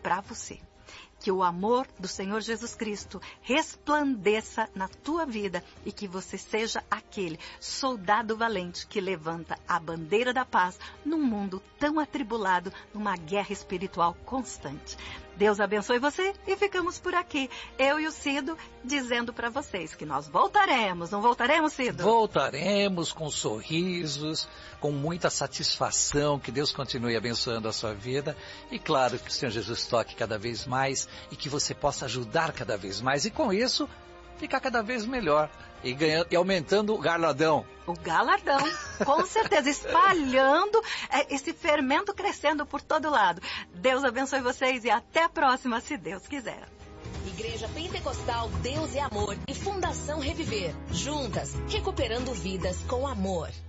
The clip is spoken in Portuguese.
para você. Que o amor do Senhor Jesus Cristo resplandeça na tua vida e que você seja aquele soldado valente que levanta a bandeira da paz num mundo tão atribulado, numa guerra espiritual constante. Deus abençoe você e ficamos por aqui. Eu e o Cido dizendo para vocês que nós voltaremos. Não voltaremos, Cido? Voltaremos com sorrisos, com muita satisfação. Que Deus continue abençoando a sua vida. E claro que o Senhor Jesus toque cada vez mais e que você possa ajudar cada vez mais. E com isso, ficar cada vez melhor e aumentando o galardão. O galardão, com certeza, espalhando esse fermento crescendo por todo lado. Deus abençoe vocês e até a próxima, se Deus quiser. Igreja Pentecostal Deus é Amor e Fundação Reviver. Juntas, recuperando vidas com amor.